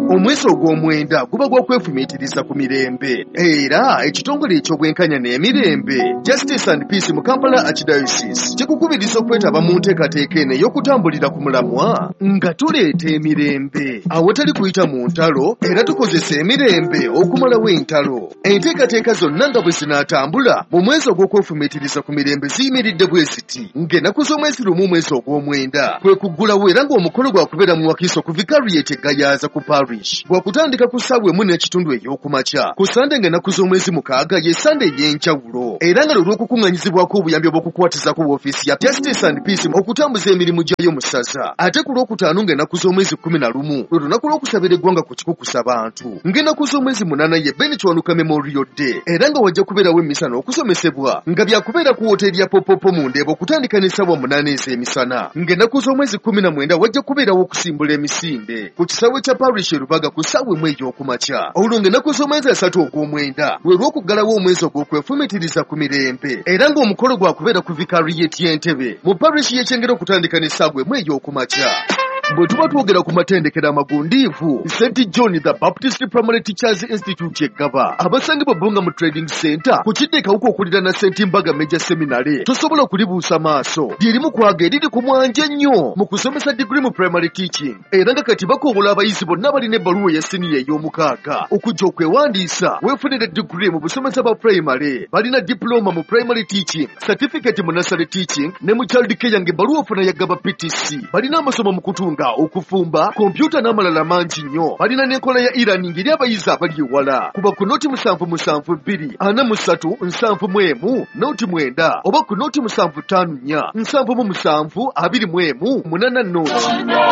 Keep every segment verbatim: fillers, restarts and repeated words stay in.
omwezi ogw'omwenda guba gw'okwefumiitiriza ku mirembe era ekitongole eky'obwenkanya n'emirembe Justice and Peace mu Kampala Archdiocese kikukubiriza okwetaba mu nteekateeka eno ey'okutambulira ku mulamwa nga tuleeta emirembe awatali kuyita mu ntalo era tukozesa emirembe okumalawo entalo. Enteekateeka zonna nga bwe zinaatambula mu mwezi ogw'okwefumiitiriza ku mirembe ziyimiridde bwe ziti ng'ennaku z'omwezi lumu omwezi ogw'omwenda kwe kuggulawo era ng'omukolo gwakubeera mu wakiso ku vicariate Gayaza ku parish gwakutandika ku ssaawa emu n'ekitundu ey'okumakya ku sande ng'ennaku z'omwezi mukaaga ye sande ey'enjawulo era nga lw'okukuŋŋanyizibwako obuyambi obw'okukwatiza ku woofiisi ya Justice and Peace okutambuza emirimu gyayo mu ssaza. Ate ku lwokutaano ng'ennaku z'omwezi kkumi na lumu lwe lunaku lw'okusabira eggwanga ku kikukusa bantu ng'ennaku z'omwezi munaana ye Bennet Wanuka Memorial Day era nga wajja kubeerawo emisa n'okusomesebwa nga byakubeera ku woteeri ya Popopo mu Ndeeba okutandika n'essaawa munaana ez'emisana ng'ennaku z'omwezi kkumi na mwenda wajja kubeerawo okusimbula emisinde ku kisaawe kya parish Rubaga ku ssaawa emu ey'okumakya. Olwo ng'ennaku z'omwezi asatu ogw'omwenda lwe lw'okuggalawo omwezi ogw'okwefumiitiriza ku mirembe era ng'omukolo gwakubeera ku vicariate y'Entebbe mu parish y'Ekyengera okutandika n'essaawa emu ey'okumakya. Bwe tuba twogera ku matendekero amagundiivu Saint John the Baptist Primary Teachers Institute eggaba abasangibwa Bunga mu Trading Center ku kidde kawuka okulira na Saint Mbaga Major Seminary tosobola kulibuusa maaso lyerimu kwaga eriri ku mwanja nnyo mu kusomesa degree mu primary teaching era nga kati bakoobola abayizi bonna abalina ebbaluwa ya siniya ey'omukaaga okujja okwewandiisa weefunire degree mu busomesa bwa primary balina diploma mu primary teaching certificate mu nursery teaching ne mu child care ng'ebbaluwa ofuna yaggaba P T C balina amasomo mu kutunga okufumba kompyuta n'amalala mangi nnyo balina n'enkola ya e-learning eri abayizi abali ewala kuba ku nooti musanvu musanvu bbiri ana mu ssatu nsanvu mu emu nooti mwenda oba ku nooti musanvu ttaano nnya nsanvu mu musanvu abiri mu emu munaana nooti.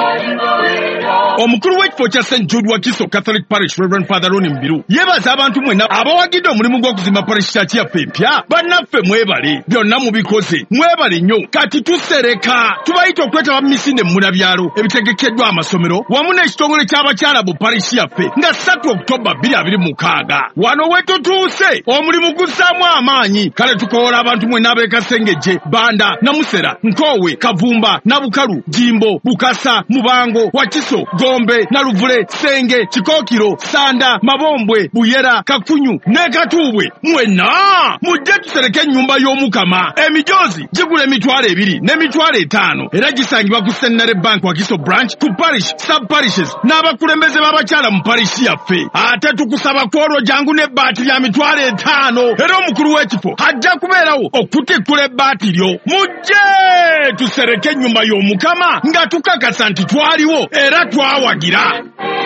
Omukulu w'ekifo kya Saint Jude Wakiso Catholic Parish Reverend Father Ronnie Mbiru yeebaza abantu mwena abawagidde omulimu gw'okuzimba parish church yaffe empya. Bannaffe mwebale byonna mubikoze mwebale nnyo kati tusereka tubayita okwetaba mu misinde mu mulabyalo ebitegekeddwa amasomero wamu n'ekitongole ky'abakyala bu parish yaffe nga ssatu Oktoba bbiri abiri mu mukaaga. Wano we tutuuse omulimu gussaamu amaanyi kale tukoola abantu mwena ab'e Kasengejje Banda Namusera Nkowe Kavumba Nabukalu Jimbo Bukasa Mubango Wakiso Gombe Naluvule Senge Kikookiro Sanda Mabombwe Buyera Kakunyu ne Katuubwe mwena mujje tusereke ennyumba y'Omukama. Emijoozi gigula emitwalo ebiri n'emitwalo etaano era gisangibwa ku Centenary Bank Wakiso branch ku parish sub parishes n'abakulembeze b'abakyala mu parish yaffe. Ate tukusaba kwolwo jangu n'ebbaati lya mitwalo etaano era omukulu w'ekifo ajja kubeerawo okutikkula ebbaati lyo. Mujje tusereke ennyumba y'Omukama nga tukakasa nti twaliwo era twawagira.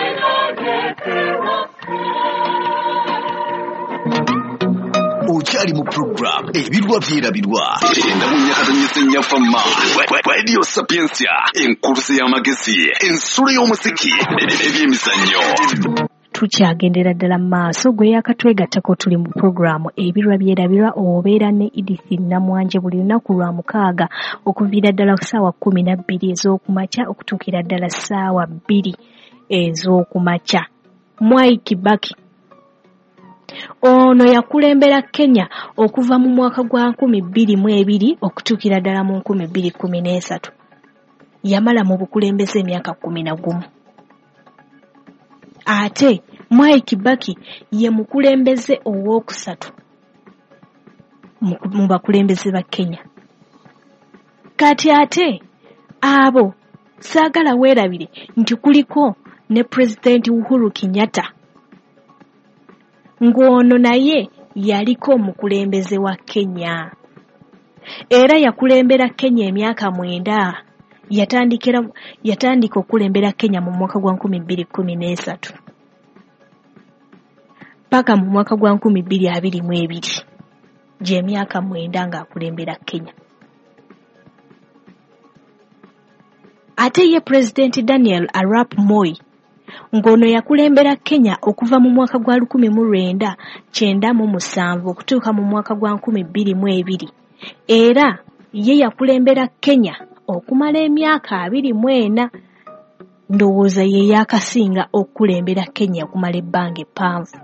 Okyali mu program ebirwa byerabirwa enda munyakazanyisa ennyafama Radio Sapiensia enkurusi y'amagezi ensolo y'omusiki ebyemizannyo. Tukyagendera ddala maaso gwe yakatwegattako tuli mu programu ebirwa byerabirwa obeera ne Edith Namwanje buli lunaku lwa mukaaga okuviira ddala ku ssaawa kkumi na bbiri ez'okumakya okutuukira ddala ssaawa bbiri ez'okumakya. Mwai Kibaki ono yakulembera Kenya okuva mu mwaka gwa nkumi bbiri mu ebiri okutuukira ddala mu nkumi bbiri kkumi n'esatu. Yamala mu bukulembeze emyaka kkumi na gumu. Ate Mwai Kibaki ye mukulembeze owookusatu mu bakulembeze ba Kenya. Kati ate abo saagala weerabire nti kuliko ne President Uhuru Kenyatta ng'ono naye yaliko omukulembeze wa Kenya era yakulembera Kenya emyaka mwenda. Yatandikira yatandika okulembera Kenya mu mwaka gwa nkumi bbiri kkumi n'esatu paka mu mwaka gwa nkumi bbiri abiri mu ebiri gye myaka mwenda ng'akulembera Kenya. Ate ye President Daniel Arap Moi ng'ono yakulembera Kenya okuva mu mwaka gwa lukumi mu lwenda kyenda mu musanvu okutuuka mu mwaka gwa nkumi bbiri mu ebiri era ye yakulembera Kenya okumala emyaka abiri mu ena. Ndowooza ye yakasinga okulembera Kenya okumala ebbanga eppanvu.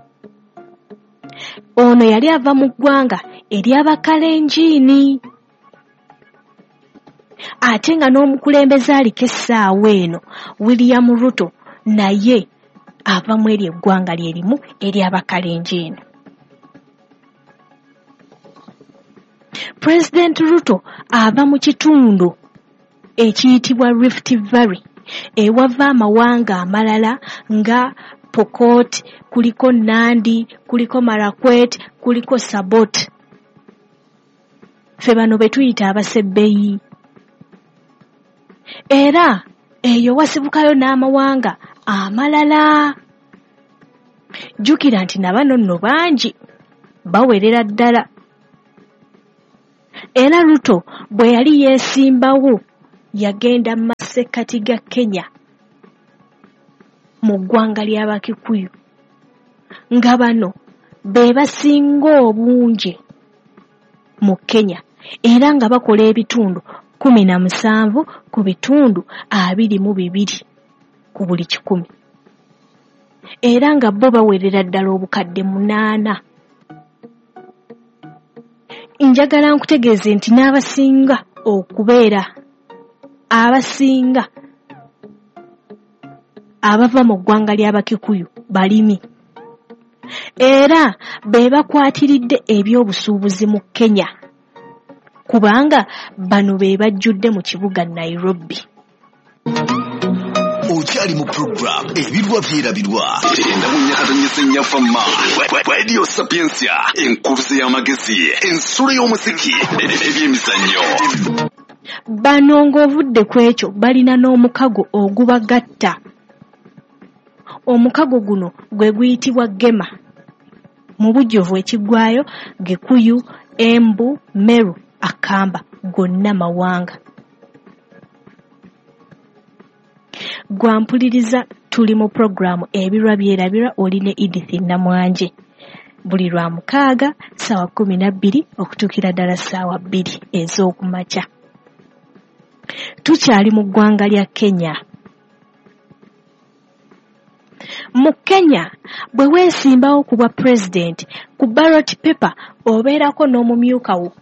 Ono yali ava mu ggwanga ery'Abakalenjini ate nga n'omukulembeze aliko essaawa eno William Ruto naye ava mu eri eggwanga lyerimu ery'Abakalenjin. President Ruto ava mu kitundu ekiyitibwa Rift Valley ewava amawanga amalala nga Pokot, kuliko Nandi, kuliko Marakwet, kuliko Sabot. Ffe bano be tuyita abasebbeyi. Era eyo wasibukayo n'amawanga amalala. Jjukira nti nabano nno bangi bawerera ddala. Era Ruto bwe yali yeesimbawo yagenda mu masekkati ga Kenya mu ggwanga ly'Abakikuyu nga bano be basinga obungi mu Kenya era nga bakola ebitundu kumi na musanvu ku bitundu abiri mu bibiri ku buli kikumi era nga bo bawerera ddala obukadde munaana. Njagala nkutegeeze nti n'abasinga okubeera abasinga abava mu ggwanga ly'Abakikuyu balimi era be bakwatiridde eby'obusuubuzi mu Kenya kubanga bano be bajjudde mu kibuga Nairobi. Okyali mu program ebirwa byerabirwa endamunyakatanyisa ennyafamma Radio Sapiensia enkurusi y'amagezi ensolo y'omuziki ebyemizannyo. Bano ng'ovudde ku ekyo balina n'omukago ogubagatta. Omukago guno gwe guyitibwa Gema. Mu bujjuvu ekiggwayo Gikuyu, Embu, Meru, Akamba gonna mawanga. Gwampuliriza tuli mu programu ebirwa byerabirwa oli ne Edith Namwanje. Buli lwa mukaaga ssaawa kumi na bbiri okutuukira ddala ssaawa bbiri ez'okumakya. Tukyali mu ggwanga lya Kenya. Mu Kenya bwe weesimbawo ku bwa president ku ballot paper obeerako n'omumyuka wo.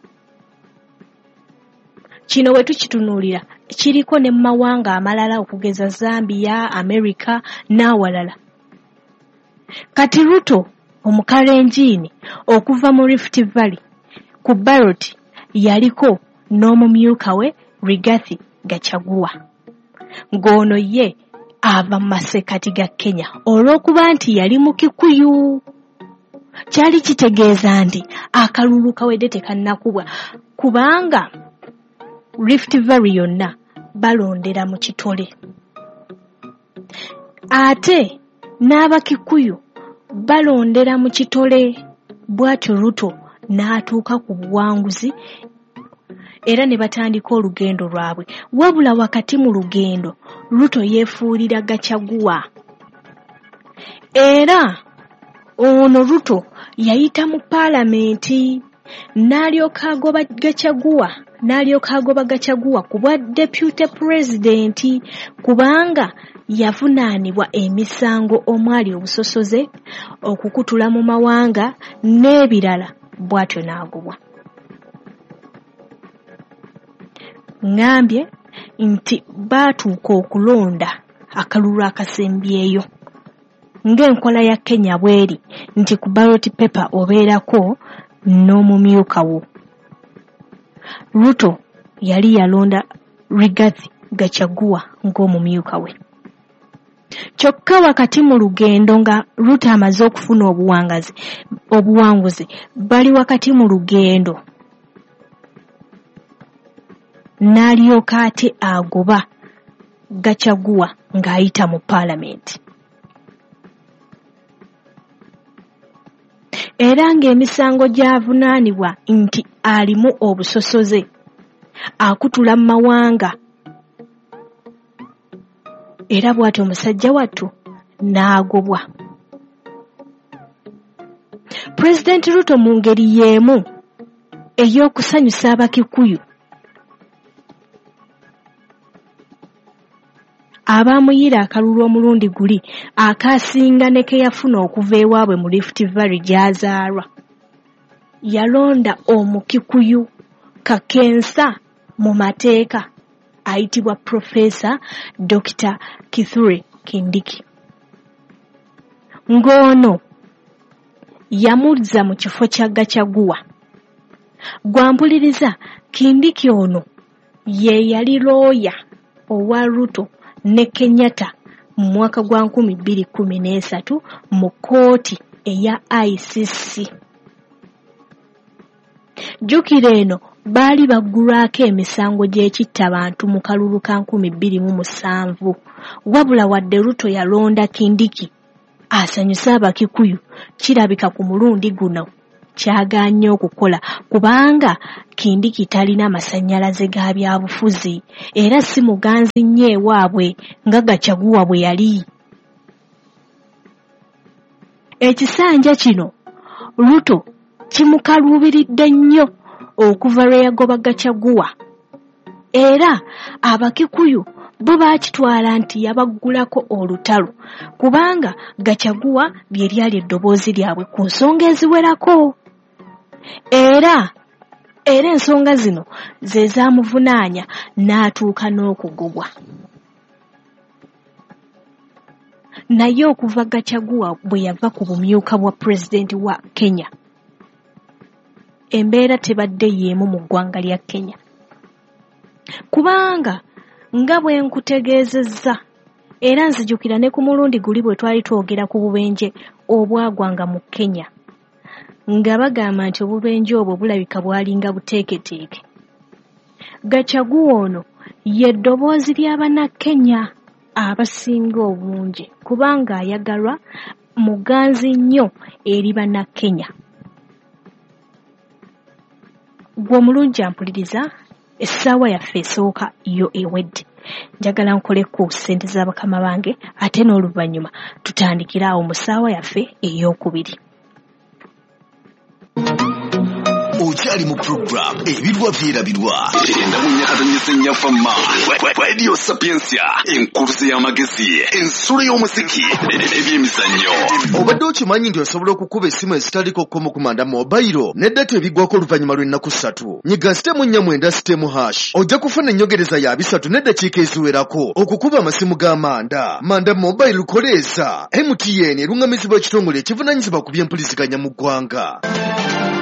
Kino we tukitunuulira kiriko ne mawanga amalala okugeza Zambia, America n'awalala. Kati Ruto Omukalenjin okuva mu Rift Valley ku ballot yaliko n'omumyuka we Rigathi Gachagua. Ng'ono ye ava mu masekkati ga Kenya olw'okuba nti yali mu Kikuyu. Kyali kitegeeza nti akalulu kawedde tekannakubwa kubanga Rift Valley yonna balondera mu kitole. Ate n'Abakikuyu balondera mu kitole. Bw'atyo Ruto n'atuuka ku buwanguzi era ne batandika olugendo lwabwe. Wabula wakati mu lugendo Ruto yeefuulira Gachagua. Era ono Ruto yayita mu paalamenti n'alyoka agoba Gachagua n'alyoka agoba Gachagua ku bwa deputy president kubanga yavunaanibwa emisango omwali obusosoze okukutula mu mawanga n'ebirala bw'atyo n'agobwa. Ngambye nti baatuuka okulonda akalulu akasembyeyo ng'enkola ya Kenya bweri nti ku ballot paper obeerako n'omumyuka wo. Ruto yali yalonda Rigathi Gachagua ng'omumyuka we. Kyokka wakati mu lugendo nga Ruto amaze okufuna obuwangazi obuwanguzi bali wakati mu lugendo n'alyoka ate agoba Gachagua ng'ayita mu paalamenti. Era ng'emisango gy'avunaanibwa nti alimu obusosoze akutula mu mawanga. Era bw'atyo omusajja wattu n'agobwa. President Ruto mu ngeri y'emu ey'okusanyusa Abakikuyu abaamuyira akalulu omulundi guli akasinga ne ke yafuna okuva ewaabwe mu Rift Valley gy'azaalwa. Yalonda Omukikuyu kakensa mu mateeka ayitibwa Professor Doctor Kithure Kindiki. ng'ono yamuzza mu kifo kya Gachagua. Gwampuliriza, Kindiki ono ye yali looya owa Ruto ne Kenyatta mu mwaka gwa nkumi bbiri kkumi n'esatu mu kkooti eya I C C. Jjukira eno baali baggulwako emisango gy'ekittabantu mu kalulu ka nkumi bbiri mu musanvu, wabula wadde Ruto yalonda Kindiki asanyusa Abakikuyu, kirabika ku mulundi guno kyagaanye okukola kubanga Kindiki talina masannyalaze ga byabufuzi era si muganzi nnyo ewaabwe nga Gachagua bwe yali. Ekisanja kino Ruto kimukaluubiridde nnyo okuva lwe yagoba Gachagua, era Abakikuyu bo baakitwala nti yabaggulako olutalo kubanga Gachagua bye lyali eddoboozi lyabwe ku nsonga eziwerako, era era ensonga zino ze zaamuvunaanya n'atuuka n'okugobwa. Naye okuva Gachagua bwe yava ku bumyuka bwa pulezidenti wa Kenya, embeera tebadde y'emu mu ggwanga lya Kenya, kubanga nga bwe nkutegeezezza era nzijukira ne ku mulundi guli bwe twali twogera ku bubenje obwagwanga mu Kenya nga bagamba nti obubenje obwo bulabika bwalinga buteeketeeke. Gachagua ono ye ddoboozi ly'Abannakenya abasinga obungi kubanga ayagalwa muganzi nnyo eri Bannakenya. Gwe omulungi ampuliriza, essaawa yaffe esooka yo ewedde. Njagala nkole ku ssente z'abakama bange ate n'oluvannyuma tutandikira awo mu ssaawa yaffe ey'okubiri. Okyali mu program ebirwa byerabirwa endamunyakatanyisa ennyafamma Radio Sapiensia, enkurusi y'amagezi, ensulo y'omuziki n'ebyemizannyo. Obadde okimanyi nti osobola okukuba essimu ezitaliko kkomo ku manda mobile ne data ebiggwako oluvannyuma lw'ennaku ssatu. Nyiga sitemu nnya mwenda sitemu hash ojja kufuna ennyongereza ya bisatu n'eddakiika eziwerako okukuba amasimu g'amanda. Manda mobile koleeza M T N eruŋŋamizibwa ekitongole ekivunaanyizibwa ku by'empuliziganya mu ggwanga.